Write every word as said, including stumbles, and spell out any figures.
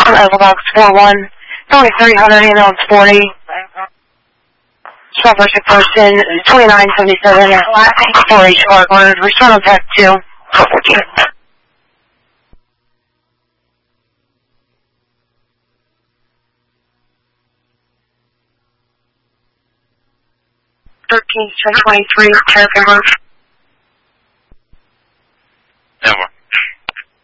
Echo Box four one. twenty-three hundred, ambulance forty. Swap person, person, twenty-nine seventy-seven, four H car corner, return on pack two. thirteen ten twenty-three, Terrapin Roof.